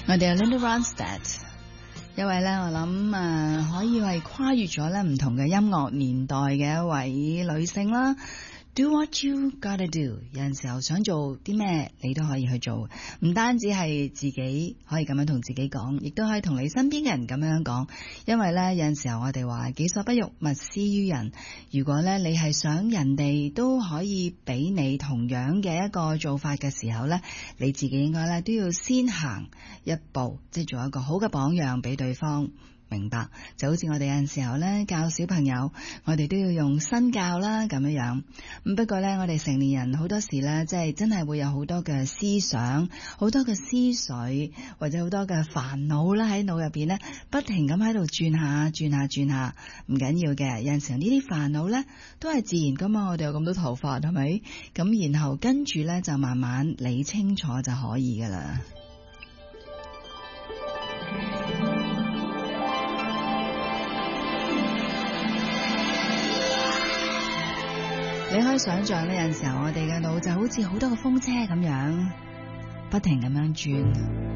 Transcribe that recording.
我哋有 Linda Ronstadt， 一位咧，我諗可以係跨越咗咧唔同嘅音樂年代嘅一位女性啦。Do what you gotta do， 有陣時候想做啲咩，你都可以去做，唔單止係自己可以咁樣同自己講，亦都可以同你身邊嘅人咁樣講。因為咧有陣時候我哋話己所不欲，勿施於人。如果咧你係想人哋都可以俾你同樣嘅一個做法嘅時候咧，你自己應該咧都要先行一步，即係做一個好嘅榜樣俾對方。明白，就好似我哋有陣時候咧教小朋友，我哋都要用身教啦咁樣。咁不過咧，我哋成年人好多時咧，即係真係會有好多嘅思想，好多嘅思緒，或者好多嘅煩惱啦喺腦入邊咧，不停咁喺度轉下轉下轉下，唔緊要嘅。有陣時候呢啲煩惱咧都係自然噶嘛，我哋有咁多頭髮係咪？咁然後跟住咧就慢慢理清楚就可以噶啦。你可以想象呢，有陣時候我哋嘅腦就好似好多個風車咁樣，不停咁樣轉。